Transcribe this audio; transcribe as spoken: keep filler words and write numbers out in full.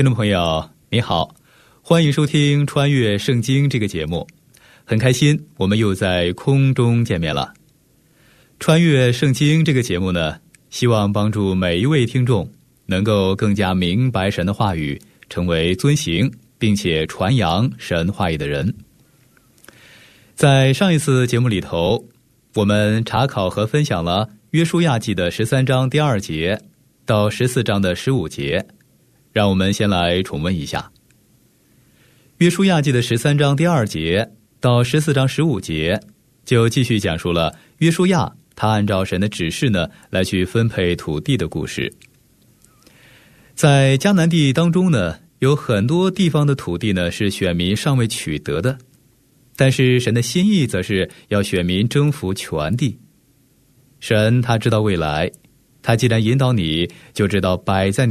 听众朋友你好，欢迎收听穿越圣经这个节目，很开心我们又在空中见面了。穿越圣经这个节目呢，希望帮助每一位听众能够更加明白神的话语，成为遵行并且传扬神话语的人。在上一次节目里头，我们查考和分享了约书亚记的十三章第二节到十四章的十五节，让我们先来重温一下。约书亚记的十三章第二节到十四章十五节，就继续讲述了约书亚他按照神的指示呢，来去分配土地的故事。在迦南地当中呢，有很多地方的土地呢是选民尚未取得的，但是神的心意则是要选民征服全地。神他知道未来，他既然引导你，就知道摆在你